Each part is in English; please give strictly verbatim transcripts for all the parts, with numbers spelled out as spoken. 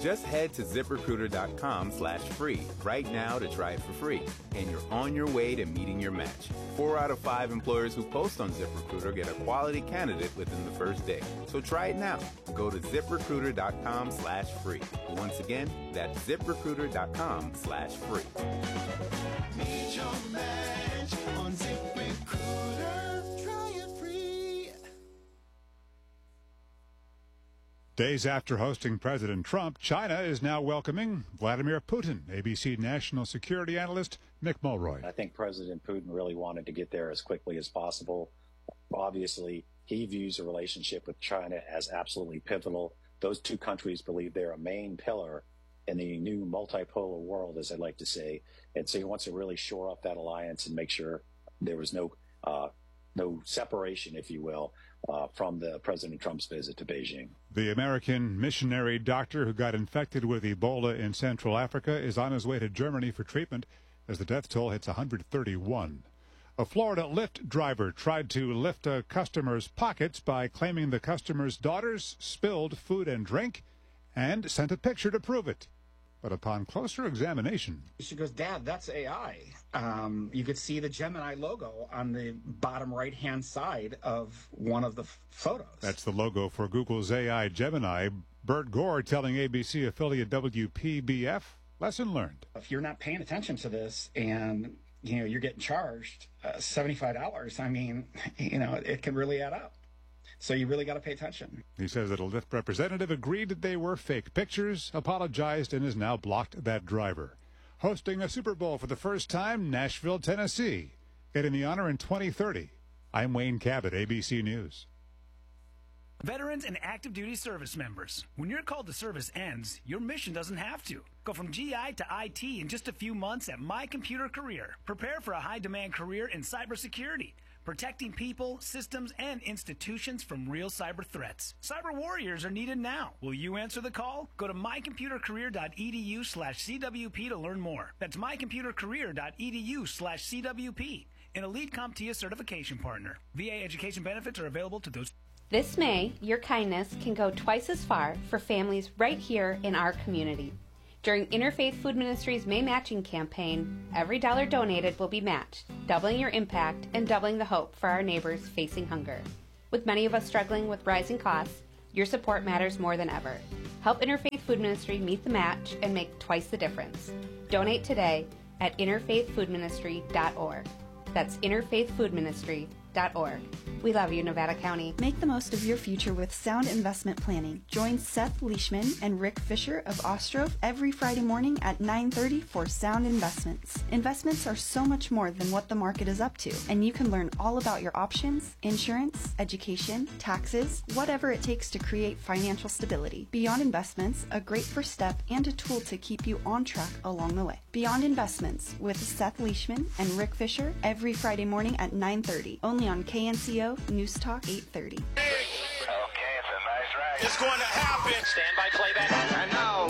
Just head to ZipRecruiter.com slash free right now to try it for free, and you're on your way to meeting your match. Four out of five employers who post on ZipRecruiter get a quality candidate within the first day. So try it now. Go to ZipRecruiter.com slash free. Once again, that's ZipRecruiter.com slash free. Meet your match on ZipRecruiter. Try it free. Days after hosting President Trump, China is now welcoming Vladimir Putin. A B C national security analyst Mick Mulroy. I think President Putin really wanted to get there as quickly as possible. Obviously, he views the relationship with China as absolutely pivotal. Those two countries believe they're a main pillar in the new multipolar world, as I like to say. And so he wants to really shore up that alliance and make sure there was no uh, no separation, if you will, uh, from the President Trump's visit to Beijing. The American missionary doctor who got infected with Ebola in Central Africa is on his way to Germany for treatment as the death toll hits one hundred thirty-one. A Florida Lyft driver tried to lift a customer's pockets by claiming the customer's daughters spilled food and drink and sent a picture to prove it. But upon closer examination... She goes, Dad, that's A I. Um, you could see the Gemini logo on the bottom right-hand side of one of the f- photos. That's the logo for Google's A I Gemini. Bert Gore telling A B C affiliate W P B F, lesson learned. If you're not paying attention to this and, you know, you're getting charged uh, seventy-five dollars, I mean, you know, it can really add up. So you really got to pay attention. He says that a Lyft representative agreed that they were fake pictures, apologized, and has now blocked that driver. Hosting a Super Bowl for the first time, Nashville, Tennessee. Getting the honor in twenty thirty. I'm Wayne Cabot, A B C News. Veterans and active duty service members, when your call to service ends, your mission doesn't have to. Go from G I to I T in just a few months at My Computer Career. Prepare for a high-demand career in cybersecurity, protecting people, systems, and institutions from real cyber threats. Cyber warriors are needed now. Will you answer the call? Go to mycomputercareer.edu slash CWP to learn more. That's mycomputercareer.edu slash CWP. An elite CompTIA certification partner. V A education benefits are available to those. This May, your kindness can go twice as far for families right here in our community. During Interfaith Food Ministry's May Matching Campaign, every dollar donated will be matched, doubling your impact and doubling the hope for our neighbors facing hunger. With many of us struggling with rising costs, your support matters more than ever. Help Interfaith Food Ministry meet the match and make twice the difference. Donate today at interfaith food ministry dot org. That's interfaith food ministry dot org. We love you, Nevada County. Make the most of your future with sound investment planning. Join Seth Leishman and Rick Fisher of Ostrov every Friday morning at nine thirty for Sound Investments. Investments are so much more than what the market is up to, and you can learn all about your options, insurance, education, taxes, whatever it takes to create financial stability. Beyond Investments, a great first step and a tool to keep you on track along the way. Beyond Investments with Seth Leishman and Rick Fisher every Friday morning at nine thirty, only on K N C O News Talk eight thirty. Okay, it's a nice ride. It's going to happen. Stand by playback. And now,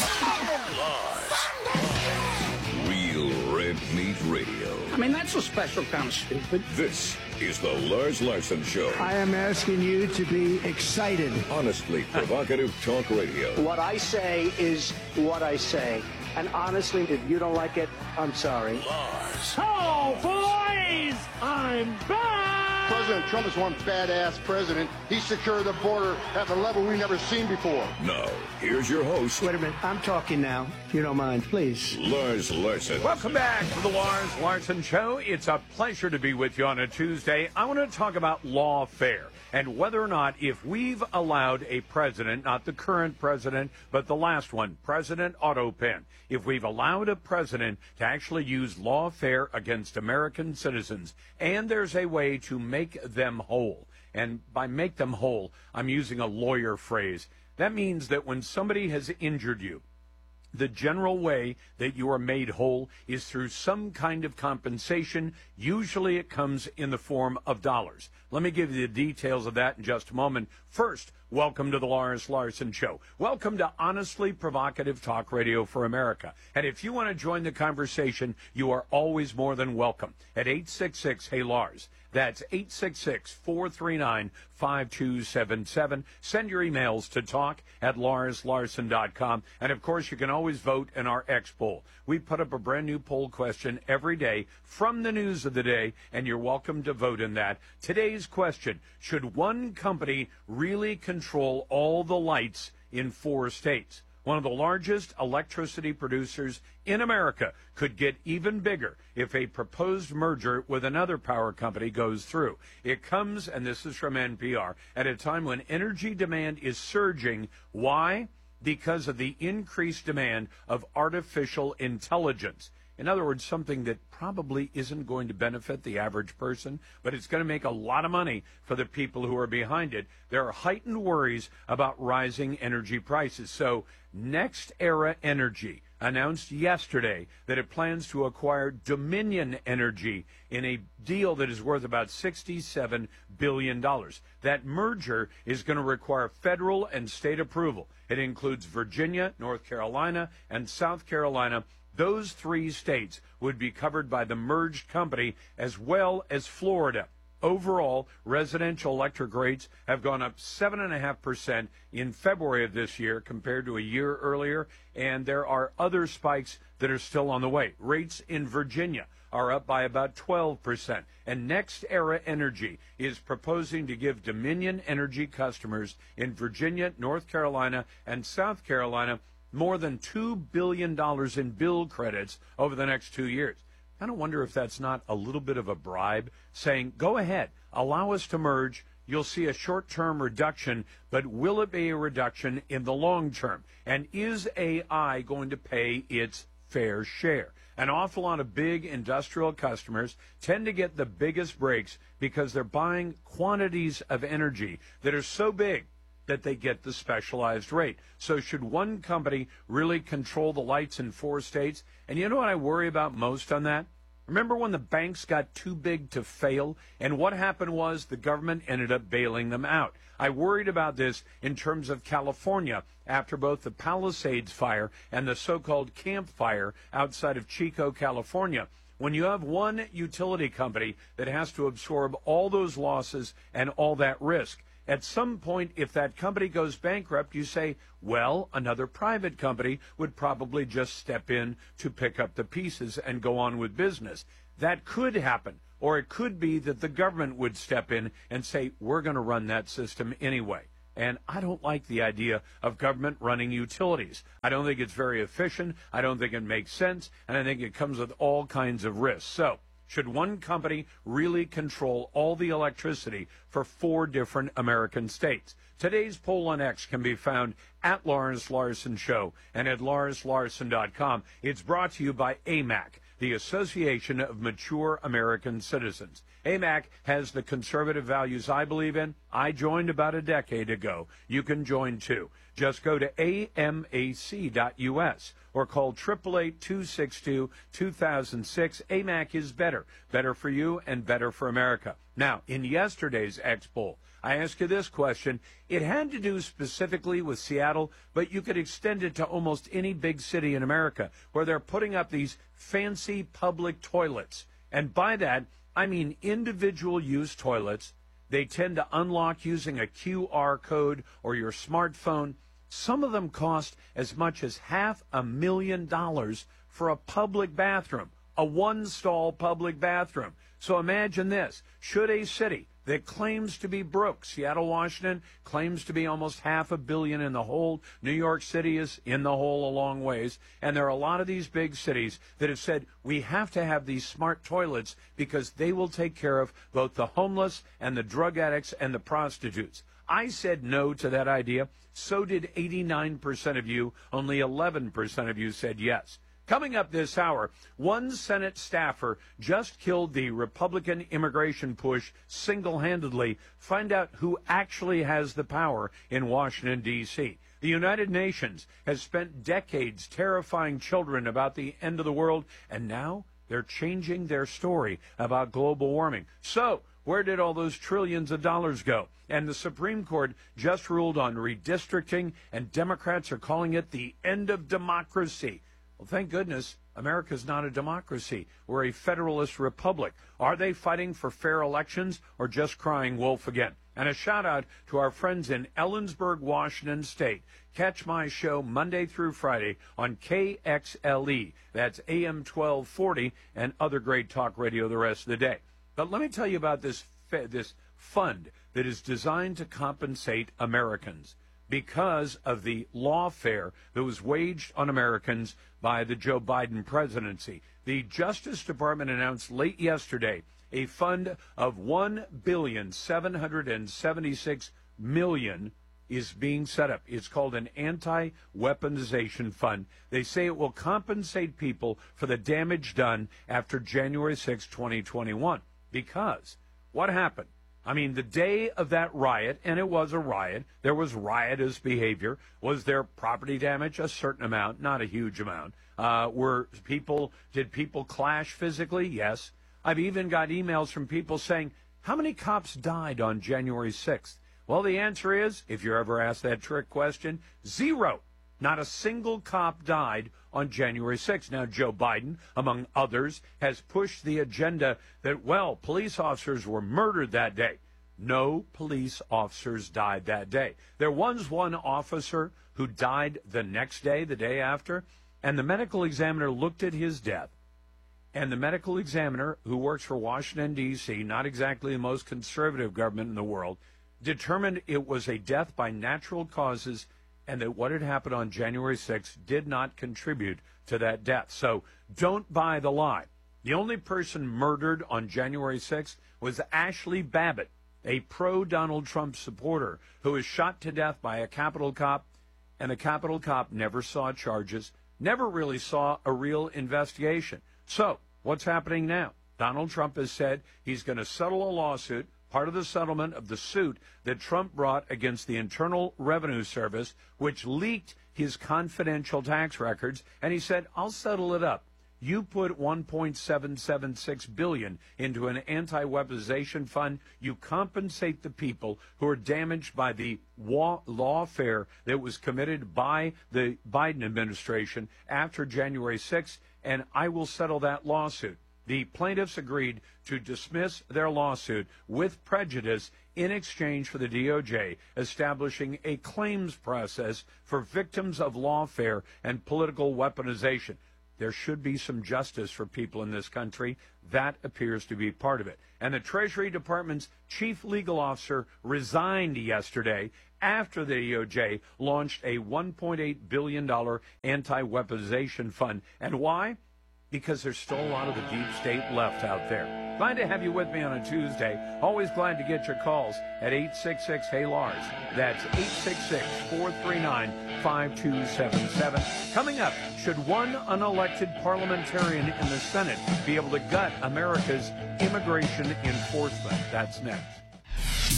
Live. Real Red Meat Radio. I mean, that's a special kind of stupid. This is the Lars Larson Show. I am asking you to be excited. Honestly provocative talk radio. What I say is what I say. And honestly, if you don't like it, I'm sorry. Lars. Oh, boys! I'm back! President Trump is one badass president. He secured the border at the level we've never seen before. Now, here's your host. Wait a minute. I'm talking now. If you don't mind, please. Lars Larson. Welcome back to the Lars Larson Show. It's a pleasure to be with you on a Tuesday. I want to talk about lawfare and whether or not if we've allowed a president, not the current president, but the last one, President Otto Penn, if we've allowed a president to actually use lawfare against American citizens, and there's a way to make them whole. And by make them whole, I'm using a lawyer phrase. That means that when somebody has injured you, the general way that you are made whole is through some kind of compensation. Usually it comes in the form of dollars. Let me give you the details of that in just a moment. First, welcome to the Lars Larson Show. Welcome to Honestly Provocative Talk Radio for America. And if you want to join the conversation, you are always more than welcome at eight six six, hey Lars. That's eight six six, four three nine, five two seven seven. Send your emails to talk at lars larson dot com. And, of course, you can always vote in our X poll. We put up a brand-new poll question every day from the news of the day, and you're welcome to vote in that. Today's question, should one company really control all the lights in four states? One of the largest electricity producers in America could get even bigger if a proposed merger with another power company goes through. It comes, and this is from N P R, at a time when energy demand is surging. Why? Because of the increased demand of artificial intelligence. In other words, something that probably isn't going to benefit the average person, but it's going to make a lot of money for the people who are behind it. There are heightened worries about rising energy prices. So NextEra Energy announced yesterday that it plans to acquire Dominion Energy in a deal that is worth about sixty-seven billion dollars. That merger is going to require federal and state approval. It includes Virginia, North Carolina, and South Carolina. Those three states would be covered by the merged company, as well as Florida. Overall, residential electric rates have gone up seven point five percent in February of this year compared to a year earlier, and there are other spikes that are still on the way. Rates in Virginia are up by about twelve percent, and NextEra Energy is proposing to give Dominion Energy customers in Virginia, North Carolina, and South Carolina more than two billion dollars in bill credits over the next two years. I don't wonder if that's not a little bit of a bribe, saying, go ahead, allow us to merge. You'll see a short-term reduction, but will it be a reduction in the long term? And is A I going to pay its fair share? An awful lot of big industrial customers tend to get the biggest breaks because they're buying quantities of energy that are so big that they get the specialized rate. So should one company really control the lights in four states? And you know what I worry about most on that? Remember when the banks got too big to fail? And what happened was the government ended up bailing them out. I worried about this in terms of California after both the Palisades fire and the so-called Camp Fire outside of Chico, California. When you have one utility company that has to absorb all those losses and all that risk, at some point, if that company goes bankrupt, you say, well, another private company would probably just step in to pick up the pieces and go on with business. That could happen. Or it could be that the government would step in and say, we're going to run that system anyway. And I don't like the idea of government running utilities. I don't think it's very efficient. I don't think it makes sense. And I think it comes with all kinds of risks. So, should one company really control all the electricity for four different American states? Today's poll on X can be found at Lars Larson Show and at lars larson dot com. It's brought to you by A M A C, the Association of Mature American Citizens. A M A C has the conservative values I believe in. I joined about a decade ago. You can join too. Just go to A M A C dot U S or call eight eight eight, two six two, two thousand six. A M A C is better. Better for you and better for America. Now, in yesterday's X poll, I asked you this question. It had to do specifically with Seattle, but you could extend it to almost any big city in America where they're putting up these fancy public toilets. And by that, I mean individual use toilets. They tend to unlock using a Q R code or your smartphone. Some of them cost as much as half a million dollars for a public bathroom, a one-stall public bathroom. So imagine this. Should a city that claims to be broke, Seattle, Washington, claims to be almost half a billion in the hole, New York City is in the hole a long ways, and there are a lot of these big cities that have said we have to have these smart toilets because they will take care of both the homeless and the drug addicts and the prostitutes. I said no to that idea. So did eighty-nine percent of you. Only eleven percent of you said yes. Coming up this hour, one Senate staffer just killed the Republican immigration push single-handedly. Find out who actually has the power in Washington, D C The United Nations has spent decades terrifying children about the end of the world, and now they're changing their story about global warming. So, Where did all those trillions of dollars go? And the Supreme Court just ruled on redistricting, and Democrats are calling it the end of democracy. Well, thank goodness America's not a democracy. We're a federalist republic. Are they fighting for fair elections or just crying wolf again? And a shout out to our friends in Ellensburg, Washington State. Catch my show Monday through Friday on K X L E. That's A M twelve forty, and other great talk radio the rest of the day. But let me tell you about this this fund that is designed to compensate Americans because of the lawfare that was waged on Americans by the Joe Biden presidency. The Justice Department announced late yesterday a fund of one billion seven hundred seventy-six million dollars is being set up. It's called an anti-weaponization fund. They say it will compensate people for the damage done after January sixth, twenty twenty-one. Because what happened? I mean, the day of that riot, and it was a riot, there was riotous behavior. Was there property damage? A certain amount, not a huge amount. Uh, were people, did people clash physically? Yes. I've even got emails from people saying, how many cops died on January sixth? Well, the answer is, if you're ever asked that trick question, zero. Not a single cop died on January sixth. Now, Joe Biden, among others, has pushed the agenda that, well, police officers were murdered that day. No police officers died that day. There was one officer who died the next day, the day after, and the medical examiner looked at his death. And the medical examiner, who works for Washington, D C, not exactly the most conservative government in the world, determined it was a death by natural causes and that what had happened on January sixth did not contribute to that death. So don't buy the lie. The only person murdered on January sixth was Ashley Babbitt, a pro-Donald Trump supporter who was shot to death by a Capitol cop, and the Capitol cop never saw charges, never really saw a real investigation. So what's happening now? Donald Trump has said he's going to settle a lawsuit, part of the settlement of the suit that Trump brought against the Internal Revenue Service, which leaked his confidential tax records, and he said, I'll settle it up. You put one point seven seven six billion dollars into an anti-weaponization fund. You compensate the people who are damaged by the wa- lawfare that was committed by the Biden administration after January sixth, and I will settle that lawsuit. The plaintiffs agreed to dismiss their lawsuit with prejudice in exchange for the D O J establishing a claims process for victims of lawfare and political weaponization. There should be some justice for people in this country. That appears to be part of it. And the Treasury Department's chief legal officer resigned yesterday after the D O J launched a one point eight billion dollars anti-weaponization fund. And why? Because there's still a lot of the deep state left out there. Glad to have you with me on a Tuesday. Always glad to get your calls at eight six six, H E Y, L A R S. That's eight six six, four three nine, five two seven seven. Coming up, should one unelected parliamentarian in the Senate be able to gut America's immigration enforcement? That's next.